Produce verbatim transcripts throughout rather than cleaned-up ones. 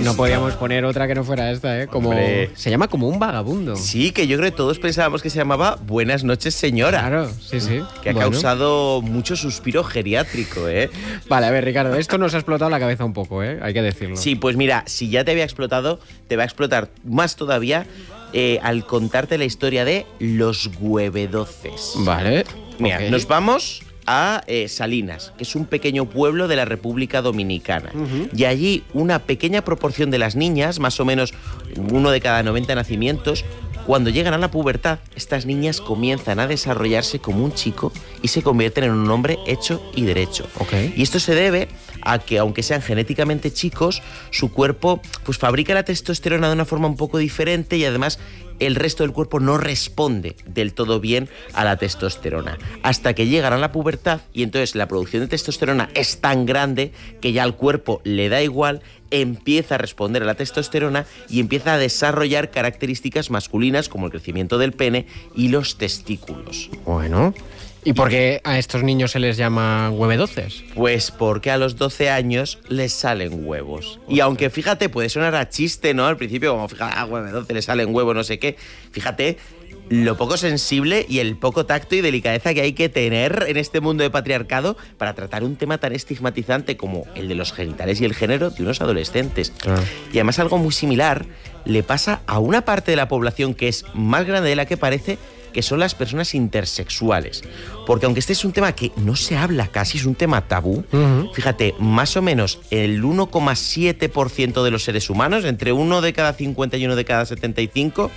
no podíamos poner otra que no fuera esta, ¿eh? Como, se llama Como un vagabundo. Sí, que yo creo que todos pensábamos que se llamaba Buenas noches, señora. Claro, sí, sí. Que ha bueno. causado mucho suspiro geriátrico, ¿eh? Vale, a ver, Ricardo, esto nos ha explotado la cabeza un poco, ¿eh? Hay que decirlo. Sí, pues mira, si ya te había explotado, te va a explotar más todavía eh, al contarte la historia de los huevedoces. Vale. Mira, okay. nos vamos a eh, Salinas, que es un pequeño pueblo de la República Dominicana. Uh-huh. Y allí una pequeña proporción de las niñas, más o menos uno de cada noventa nacimientos, cuando llegan a la pubertad, estas niñas comienzan a desarrollarse como un chico y se convierten en un hombre hecho y derecho. Okay. Y esto se debe a que, aunque sean genéticamente chicos, su cuerpo pues, fabrica la testosterona de una forma un poco diferente y además el resto del cuerpo no responde del todo bien a la testosterona. Hasta que llegan a la pubertad y entonces la producción de testosterona es tan grande que ya al cuerpo le da igual, empieza a responder a la testosterona y empieza a desarrollar características masculinas como el crecimiento del pene y los testículos. Bueno... ¿Y por qué a estos niños se les llama huevedoces? Pues porque a los doce años les salen huevos. Y aunque, fíjate, puede sonar a chiste, ¿no? Al principio, como, fíjate, a huevedoce les salen huevos, no sé qué. Fíjate lo poco sensible y el poco tacto y delicadeza que hay que tener en este mundo de patriarcado para tratar un tema tan estigmatizante como el de los genitales y el género de unos adolescentes. Ah. Y además algo muy similar le pasa a una parte de la población que es más grande de la que parece, que son las personas intersexuales. Porque aunque este es un tema que no se habla casi, es un tema tabú, uh-huh. Fíjate, más o menos el uno coma siete por ciento de los seres humanos, entre uno de cada cincuenta y uno de cada setenta y cinco,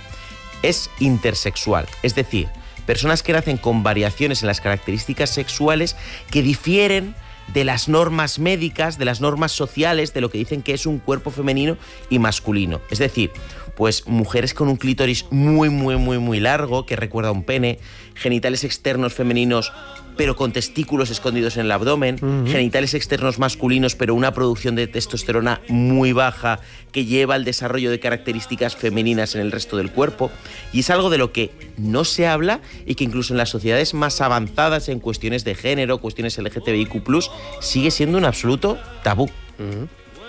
es intersexual. Es decir, personas que nacen con variaciones en las características sexuales que difieren de las normas médicas, de las normas sociales, de lo que dicen que es un cuerpo femenino y masculino. Es decir, pues mujeres con un clítoris muy, muy, muy, muy largo, que recuerda a un pene, genitales externos femeninos, pero con testículos escondidos en el abdomen, uh-huh. genitales externos masculinos, pero una producción de testosterona muy baja que lleva al desarrollo de características femeninas en el resto del cuerpo. Y es algo de lo que no se habla y que incluso en las sociedades más avanzadas en cuestiones de género, cuestiones L G T B I Q plus, sigue siendo un absoluto tabú. Uh-huh.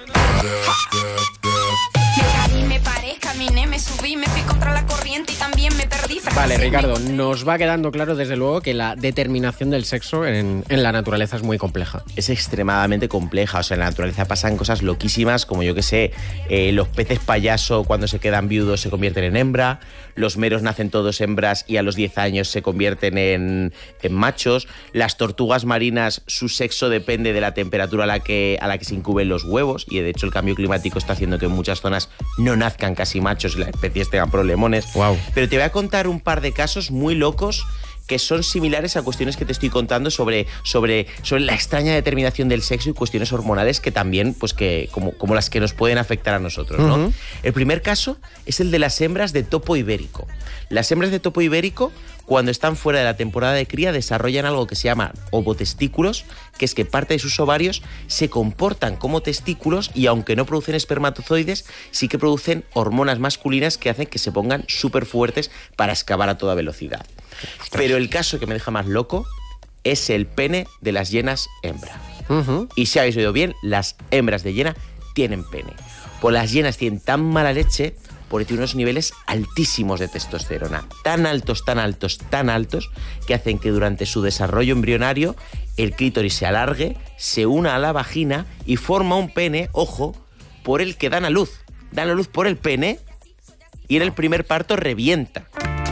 Me subí, me fui contra la corriente y también me perdí. Vale, Ricardo, nos va quedando claro desde luego que la determinación del sexo en, en la naturaleza es muy compleja. Es extremadamente compleja, o sea, en la naturaleza pasan cosas loquísimas, como yo que sé, eh, los peces payaso cuando se quedan viudos se convierten en hembra, los meros nacen todos hembras y a los diez años se convierten en, en machos, las tortugas marinas, su sexo depende de la temperatura a la, que, a la que se incuben los huevos y de hecho el cambio climático está haciendo que en muchas zonas no nazcan casi machos y las especies tengan problemones. Wow. Pero te voy a contar un par de casos muy locos que son similares a cuestiones que te estoy contando sobre, sobre, sobre la extraña determinación del sexo y cuestiones hormonales que también, pues que como, como las que nos pueden afectar a nosotros, ¿no? Uh-huh. El primer caso es el de las hembras de topo ibérico. Las hembras de topo ibérico, cuando están fuera de la temporada de cría, desarrollan algo que se llama ovotestículos, que es que parte de sus ovarios se comportan como testículos y aunque no producen espermatozoides, sí que producen hormonas masculinas que hacen que se pongan súper fuertes para excavar a toda velocidad. Pero el caso que me deja más loco es el pene de las hienas hembra. Uh-huh. Y si habéis oído bien, las hembras de hiena tienen pene. Pues las hienas tienen tan mala leche porque tienen unos niveles altísimos de testosterona. Tan altos, tan altos, tan altos, que hacen que durante su desarrollo embrionario el clítoris se alargue, se una a la vagina y forma un pene, ojo, por el que dan a luz. Dan a luz por el pene y en el primer parto revienta.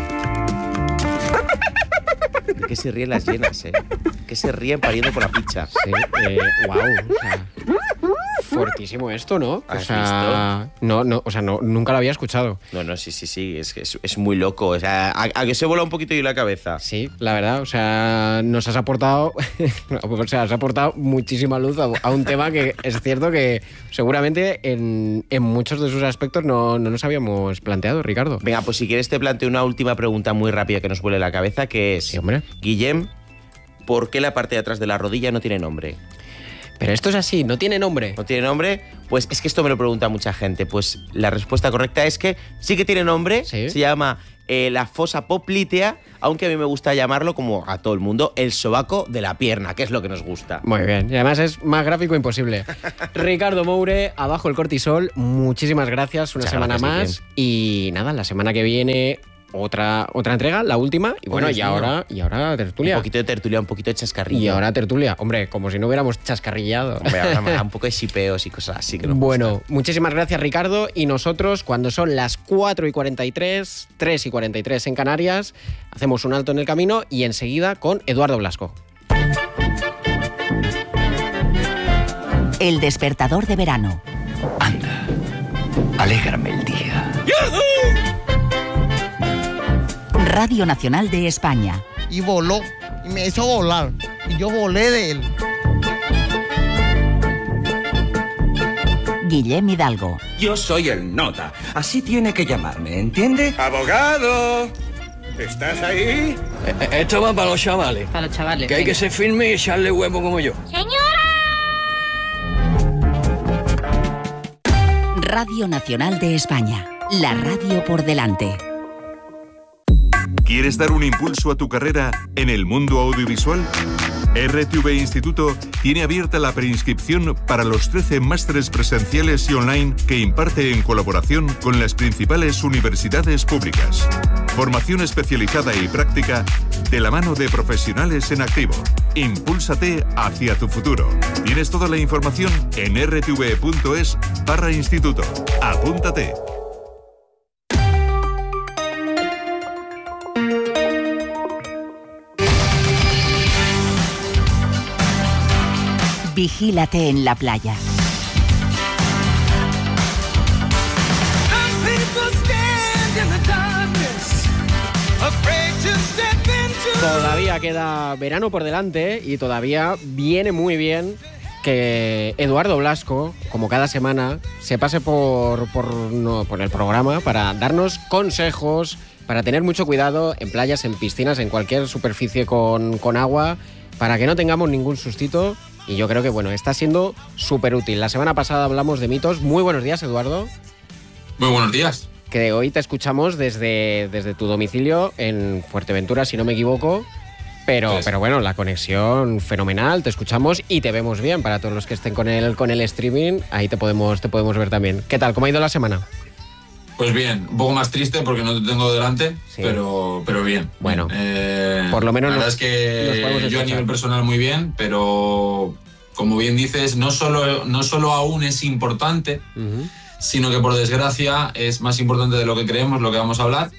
¿De qué se ríen las hienas, eh? ¿Qué se ríen pariendo por la picha? Sí, eh, wow. O sea, fortísimo esto, ¿no? ¿Has o sea, visto? No, no, o sea, no, nunca lo había escuchado. No, no, sí, sí, sí, es que es, es muy loco. O sea, a, a que se vuela un poquito yo la cabeza. Sí, la verdad, o sea, nos has aportado, o sea, has aportado muchísima luz a, a un tema que es cierto que seguramente en, en muchos de sus aspectos no, no nos habíamos planteado, Ricardo. Venga, pues si quieres te planteo una última pregunta muy rápida que nos vuele la cabeza, que es... Sí, hombre. Guillem, ¿por qué la parte de atrás de la rodilla no tiene nombre? Pero esto es así, no tiene nombre. ¿No tiene nombre? Pues es que esto me lo pregunta mucha gente. Pues la respuesta correcta es que sí que tiene nombre. ¿Sí? Se llama eh, la fosa poplitea, aunque a mí me gusta llamarlo, como a todo el mundo, el sobaco de la pierna, que es lo que nos gusta. Muy bien, y además es más gráfico imposible. Ricardo Moure, abajo el cortisol, muchísimas gracias, una Muchas semana gracias, más. Y nada, la semana que viene otra, otra entrega, la última. Y bueno, Dios y mío. ahora, y ahora tertulia. Un poquito de tertulia, un poquito de chascarrillo. Y ahora tertulia. Hombre, como si no hubiéramos chascarrillado. Hombre, ahora me da un poco de shipeos y cosas así que nos Bueno, gustan. muchísimas gracias, Ricardo. Y nosotros, cuando son las cuatro y cuarenta y tres, tres y cuarenta y tres en Canarias, hacemos un alto en el camino y enseguida con Eduardo Blasco. El despertador de verano. Anda, alégrame el día. Radio Nacional de España. Y voló, y me hizo volar, y yo volé de él. Guillem Hidalgo. Yo soy el nota, así tiene que llamarme, ¿entiende? ¡Abogado! ¿Estás ahí? Esto va para los chavales. Para los chavales. Que hay que ser firme y echarle huevo como yo. Radio Nacional de España. La radio por delante. ¿Quieres dar un impulso a tu carrera en el mundo audiovisual? R T V Instituto tiene abierta la preinscripción para los trece másteres presenciales y online que imparte en colaboración con las principales universidades públicas. Formación especializada y práctica de la mano de profesionales en activo. Impúlsate hacia tu futuro. Tienes toda la información en r t v punto es barra instituto. Apúntate. Vigílate en la playa. Todavía queda verano por delante y todavía viene muy bien que Eduardo Blasco, como cada semana, se pase por, por, no, por el programa para darnos consejos, para tener mucho cuidado en playas, en piscinas, en cualquier superficie con, con agua, para que no tengamos ningún sustito. Y yo creo que, bueno, está siendo súper útil. La semana pasada hablamos de mitos. Muy buenos días, Eduardo. Muy buenos días. Que hoy te escuchamos desde, desde tu domicilio en Fuerteventura, si no me equivoco. Pero, Sí. pero bueno, la conexión fenomenal, te escuchamos y te vemos bien. Para todos los que estén con el, con el streaming, ahí te podemos, te podemos ver también. ¿Qué tal? ¿Cómo ha ido la semana? Pues bien, un poco más triste porque no te tengo delante, Sí. pero, pero bien. Bueno, Eh, por lo menos La verdad nos- es que nos podemos yo a escuchar. nivel personal muy bien, pero como bien dices, no solo, no solo aún es importante, Uh-huh. sino que por desgracia es más importante de lo que creemos, lo que vamos a hablar.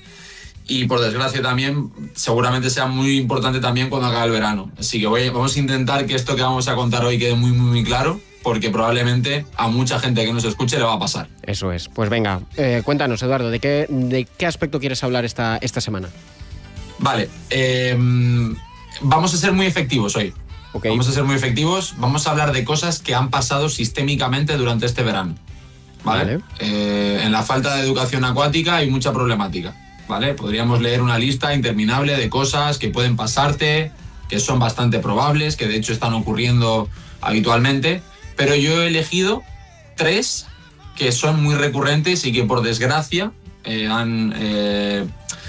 Y por desgracia también, seguramente sea muy importante también cuando acabe el verano. Así que voy, vamos a intentar que esto que vamos a contar hoy quede muy, muy, muy claro, porque probablemente a mucha gente que nos escuche le va a pasar. Eso es. Pues venga, eh, cuéntanos, Eduardo, ¿de qué, de qué aspecto quieres hablar esta, esta semana? Vale, eh, vamos a ser muy efectivos hoy. Ok. Vamos a ser muy efectivos. Vamos a hablar de cosas que han pasado sistémicamente durante este verano. ¿Vale? Vale. Eh, en la falta de educación acuática hay mucha problemática. ¿Vale? Podríamos leer una lista interminable de cosas que pueden pasarte, que son bastante probables, que de hecho están ocurriendo habitualmente. Pero yo he elegido tres que son muy recurrentes y que por desgracia eh, han eh,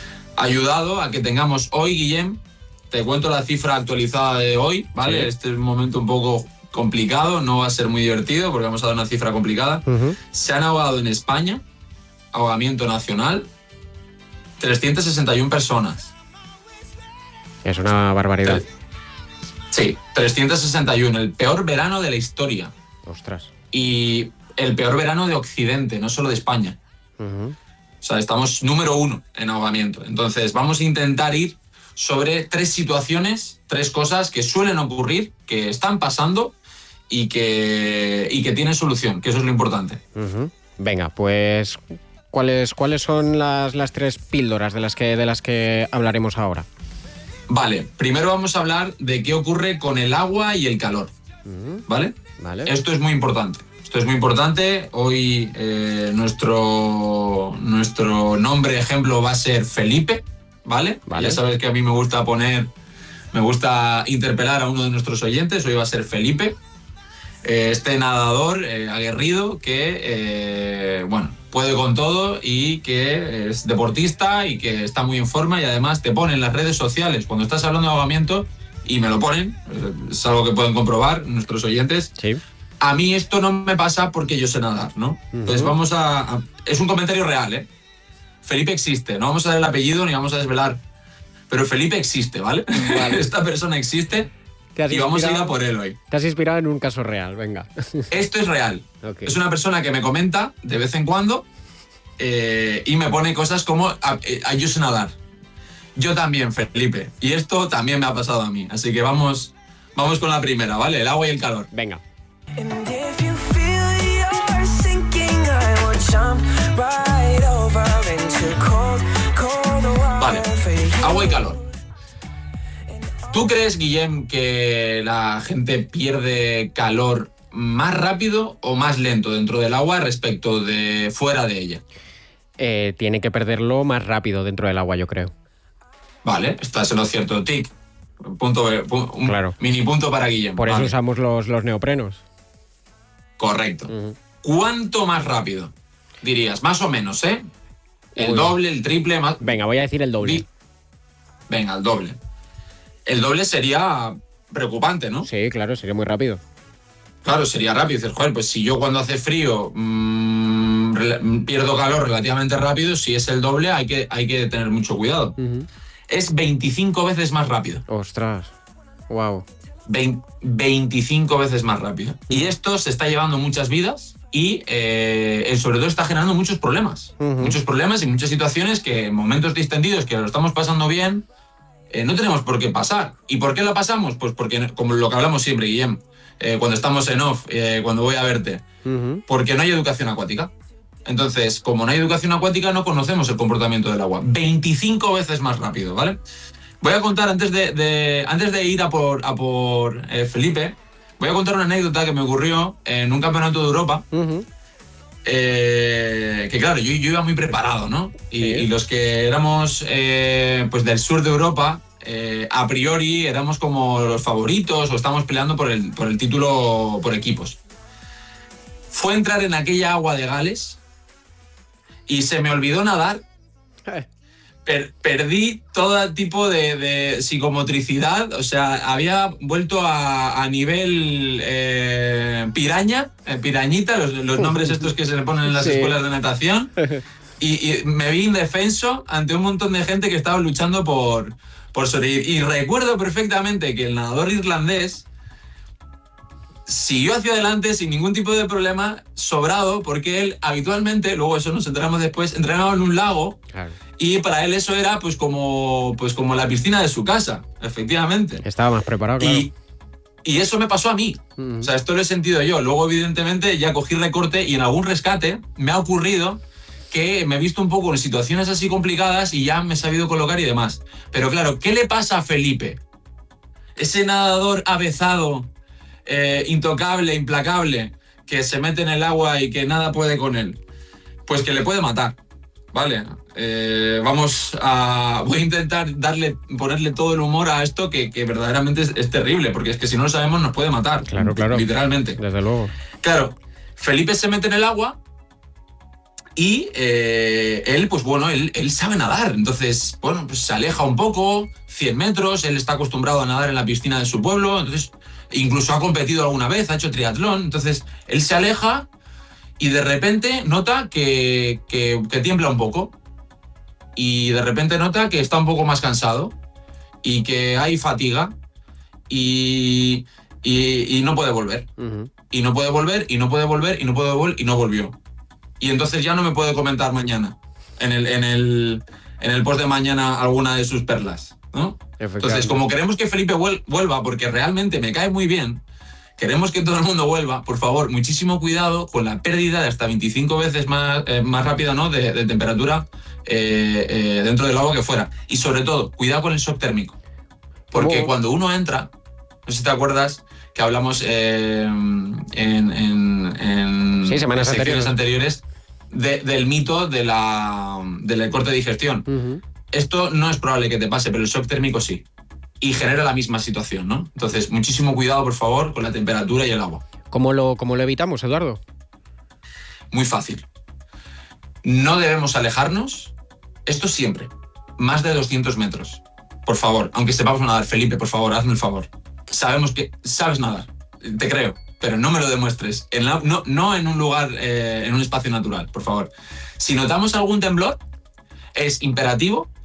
ayudado a que tengamos hoy, Guillem, te cuento la cifra actualizada de hoy, ¿vale? Sí. Este es un momento un poco complicado, no va a ser muy divertido porque vamos a dar una cifra complicada. Uh-huh. Se han ahogado en España, ahogamiento nacional, trescientas sesenta y una personas. Es una barbaridad. Sí, trescientas sesenta y uno, el peor verano de la historia. Ostras. Y el peor verano de Occidente, no solo de España. Uh-huh. O sea, estamos número uno en ahogamiento. Entonces, vamos a intentar ir sobre tres situaciones, tres cosas que suelen ocurrir, que están pasando y que, y que tienen solución, que eso es lo importante. Uh-huh. Venga, pues ¿cuáles, cuáles son las, las tres píldoras de las, que, de las que hablaremos ahora? Vale, primero vamos a hablar de qué ocurre con el agua y el calor. Uh-huh. ¿Vale? Vale. Esto es muy importante. Esto es muy importante. Hoy eh, nuestro, nuestro nombre ejemplo va a ser Felipe, ¿vale? Vale. Ya sabes que a mí me gusta poner, me gusta interpelar a uno de nuestros oyentes. Hoy va a ser Felipe, eh, este nadador eh, aguerrido que, eh, bueno, puede con todo y que es deportista y que está muy en forma, y además te ponen en las redes sociales cuando estás hablando de ahogamiento, y me lo ponen, es algo que pueden comprobar nuestros oyentes. Sí. A mí esto no me pasa porque yo sé nadar, ¿no? Uh-huh. Entonces vamos a, a... Es un comentario real, ¿eh? Felipe existe, no vamos a dar el apellido ni vamos a desvelar, pero Felipe existe, ¿vale? Vale. Esta persona existe y vamos a ir a por él hoy. Te has inspirado en un caso real, venga. Esto es real. Okay. Es una persona que me comenta de vez en cuando eh, y me pone cosas como a, a, yo sé nadar. Yo también, Felipe. Y esto también me ha pasado a mí. Así que vamos, vamos con la primera, ¿vale? El agua y el calor. Venga. Vale, agua y calor. ¿Tú crees, Guillem, que la gente pierde calor más rápido o más lento dentro del agua respecto de fuera de ella? Eh, tiene que perderlo más rápido dentro del agua, yo creo. Vale, estás en lo cierto, tic. Punto, un claro. Mini punto para Guillem. Por eso vale. usamos los, los neoprenos. Correcto. Uh-huh. ¿Cuánto más rápido? Dirías, más o menos, ¿eh? El Uy. doble, el triple, más... Venga, voy a decir el doble. Vi... Venga, el doble. El doble sería preocupante, ¿no? Sí, claro, sería muy rápido. Claro, sería rápido. Dices, joder, pues si yo cuando hace frío mmm, rel- pierdo calor relativamente rápido, si es el doble hay que, hay que tener mucho cuidado. Uh-huh. Es veinticinco veces más rápido. Ostras, wow. veinte, veinticinco veces más rápido. Y esto se está llevando muchas vidas y eh, sobre todo está generando muchos problemas. Uh-huh. Muchos problemas y muchas situaciones que en momentos distendidos, que lo estamos pasando bien, eh, no tenemos por qué pasar. ¿Y por qué lo pasamos? Pues porque, como lo que hablamos siempre, Guillem, eh, cuando estamos en off, eh, cuando voy a verte, uh-huh. porque no hay educación acuática. Entonces, como no hay educación acuática, no conocemos el comportamiento del agua. veinticinco veces más rápido, ¿vale? Voy a contar, antes de, de, antes de ir a por, a por eh, Felipe, voy a contar una anécdota que me ocurrió en un campeonato de Europa. Uh-huh. Eh, que claro, yo, yo iba muy preparado, ¿no? Y, sí. y los que éramos eh, pues del sur de Europa, eh, a priori éramos como los favoritos o estábamos peleando por el, por el título por equipos. Fue entrar en aquella agua de Gales y se me olvidó nadar. Per, perdí todo tipo de, de psicomotricidad, o sea, había vuelto a, a nivel eh, piraña, eh, pirañita, los, los nombres estos que se le ponen en las sí. escuelas de natación, y, y me vi indefenso ante un montón de gente que estaba luchando por, por sobrevivir. Y recuerdo perfectamente que el nadador irlandés siguió hacia adelante sin ningún tipo de problema, sobrado, porque él habitualmente, luego eso nos enteramos después, entrenaba en un lago. Claro. Y para él eso era pues como, pues como la piscina de su casa, efectivamente. Estaba más preparado, claro. Y, y eso me pasó a mí. Mm. O sea, esto lo he sentido yo. Luego, evidentemente, ya cogí recorte y en algún rescate me ha ocurrido que me he visto un poco en situaciones así complicadas y ya me he sabido colocar y demás. Pero claro, ¿qué le pasa a Felipe? Ese nadador avezado, eh, intocable, implacable, que se mete en el agua y que nada puede con él. Pues que le puede matar. Vale, eh, vamos a... Voy a intentar darle, ponerle todo el humor a esto que, que verdaderamente es, es terrible, porque es que si no lo sabemos nos puede matar. Claro, claro. Literalmente. Desde luego. Claro, Felipe se mete en el agua y eh, él, pues bueno, él, él sabe nadar. Entonces, bueno, pues se aleja un poco, cien metros, él está acostumbrado a nadar en la piscina de su pueblo, entonces incluso ha competido alguna vez, ha hecho triatlón, entonces él se aleja y de repente nota que, que, que tiembla un poco. Y de repente nota que está un poco más cansado y que hay fatiga y, y, y no puede volver. Uh-huh. Y no puede volver, y no puede volver, y no puede volver, y no volvió. Y entonces ya no me puede comentar mañana, en el, en el, en el post de mañana, alguna de sus perlas, ¿no? Entonces, como queremos que Felipe vuelva, porque realmente me cae muy bien, queremos que todo el mundo vuelva, por favor, muchísimo cuidado con la pérdida de hasta veinticinco veces más, eh, más rápida, ¿no? de, de temperatura eh, eh, dentro del agua que fuera. Y sobre todo, cuidado con el shock térmico. Porque oh. cuando uno entra, no sé si te acuerdas que hablamos eh, en, en, en sí, semanas secciones anteriores, anteriores de, del mito de la, del corte de digestión. Uh-huh. Esto no es probable que te pase, pero el shock térmico sí. Y genera la misma situación, ¿no? Entonces, muchísimo cuidado, por favor, con la temperatura y el agua. ¿Cómo lo, cómo lo evitamos, Eduardo? Muy fácil. No debemos alejarnos, esto siempre, más de doscientos metros. Por favor, aunque sepamos nadar, Felipe, por favor, hazme el favor. Sabemos que sabes nadar, te creo, pero no me lo demuestres. En la, no, no en un lugar, eh, en un espacio natural, por favor. Si notamos algún temblor, es imperativo